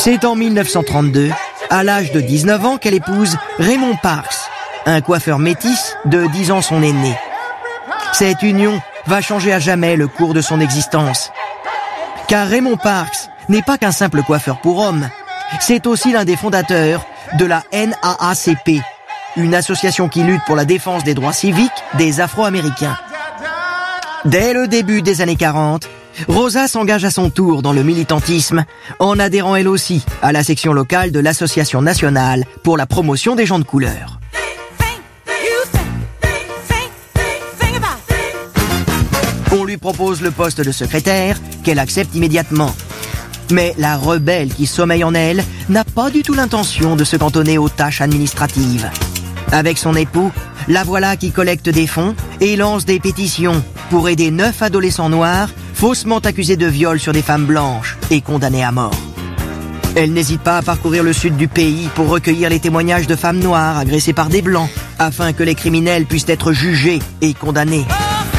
C'est en 1932, à l'âge de 19 ans, qu'elle épouse Raymond Parks, un coiffeur métis de 10 ans son aîné. Cette union va changer à jamais le cours de son existence. Car Raymond Parks n'est pas qu'un simple coiffeur pour hommes, c'est aussi l'un des fondateurs de la NAACP, une association qui lutte pour la défense des droits civiques des Afro-Américains. Dès le début des années 40, Rosa s'engage à son tour dans le militantisme en adhérant elle aussi à la section locale de l'Association nationale pour la promotion des gens de couleur. On lui propose le poste de secrétaire qu'elle accepte immédiatement. Mais la rebelle qui sommeille en elle n'a pas du tout l'intention de se cantonner aux tâches administratives. Avec son époux, la voilà qui collecte des fonds et lance des pétitions pour aider 9 adolescents noirs faussement accusés de viol sur des femmes blanches et condamnés à mort. Elle n'hésite pas à parcourir le sud du pays pour recueillir les témoignages de femmes noires agressées par des blancs afin que les criminels puissent être jugés et condamnés.